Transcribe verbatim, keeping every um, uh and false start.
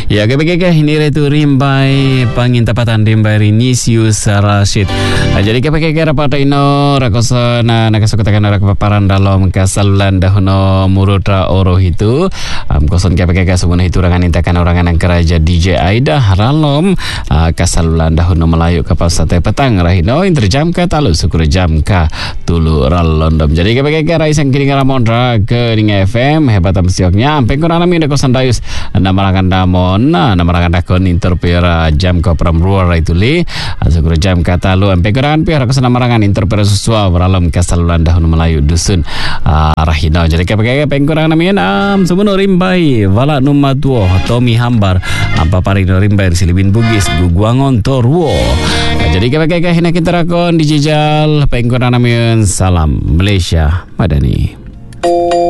Ya, kebegega ini retu rimbai pangin tapatan rimbai Rinisius Rashid. Jadi kebegega rapata ino rakosa na nakasukutakan rak paparan dalam kasalulan dahono murutra oro itu. Am koson kebegega semua itu rangan intakan orangan keraja D J Aida Haralom kasalulan dahono Melayu kapal sate petang rahino interjam ka talu syukur jam ka tulu ralondom. Jadi kebegega raisang kini ngaramondra ke Ringa F M hebat amsioknya ampe kurang nami de kosan dayus namarangan damon namarangan dakon interpera jam ka pramruar itu li syukur jam ka talu ampe kurang pihak kosan namarangan interpera susua beralam kasalulan dahun Melayu dusun uh, rahino. Jadi kebegega pengkurang nami am semuno rimbai wala numatuo Tommy Hambar apa parino rimbai silibin bugis guguangon torwo. Jadi kebegega hina kita rakon dijijal pengkurang nami salam Malaysia Madani.